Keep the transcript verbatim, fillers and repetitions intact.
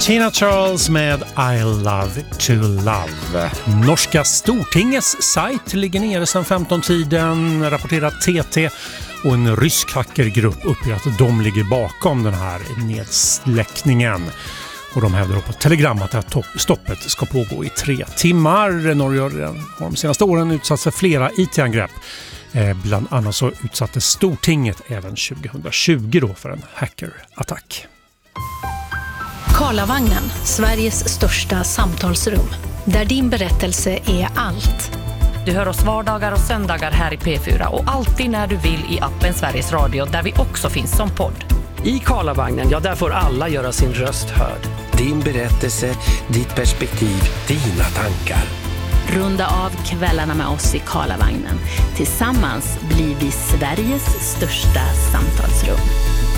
Tina Charles med I Love to Love. Norska Stortingets sajt ligger nere sedan femton-tiden, rapporterar T T, och en rysk hackergrupp uppger att de ligger bakom den här nedsläckningen. Och de hävdar på Telegram att stoppet ska pågå i tre timmar. Norge har de senaste åren utsatt för flera I T-angrepp. Eh, bland annat så utsattes Stortinget även tjugohundratjugo då för en hackerattack. Karlavagnen, Sveriges största samtalsrum. Där din berättelse är allt. Du hör oss vardagar och söndagar här i P fyra och alltid när du vill i appen Sveriges Radio, där vi också finns som podd. I Karlavagnen, ja, där får alla göra sin röst hörd. Din berättelse, ditt perspektiv, dina tankar. Runda av kvällarna med oss i Karlavagnen. Tillsammans blir vi Sveriges största samtalsrum.